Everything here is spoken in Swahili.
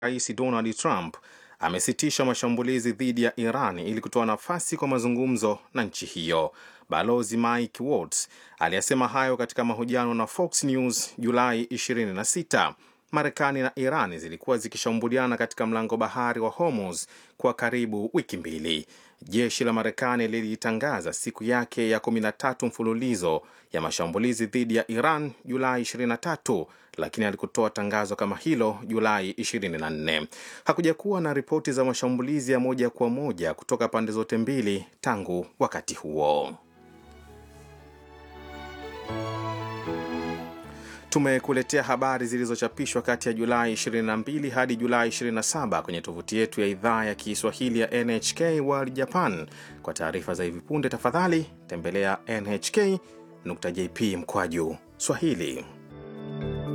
Rais Donald Trump amesitisha mashambulizi dhidi ya Iran ili kutoa nafasi kwa mazungumzo na nchi hiyo. Balozi Mike Waltz aliyasema hayo katika mahojiano na Fox News Julai 26. Marekani na Iran zilikuwa zikishambuliana katika mlango bahari wa Hormuz kwa karibu wiki mbili. Jeshi la Marekani lilitangaza siku yake ya 13 mfululizo ya mashambulizi dhidi ya Iran Julai 23, lakini alikutoa tangazo kama hilo Julai 24. Hakuja kuwa na ripoti za mashambulizi ya moja kwa moja kutoka pande zote mbili tangu wakati huo. Tumekuletea habari zilizochapishwa kati ya Julai 22 hadi Julai 27 kwenye tovuti yetu ya idhaa ya Kiswahili ya NHK World Japan. Kwa taarifa za hivi punde, tafadhali tembelea nhk.jp/Swahili.